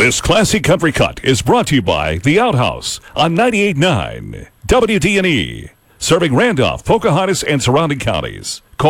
This classic country cut is brought to you by The Outhouse on 98.9 WDNE, serving Randolph, Pocahontas, and surrounding counties.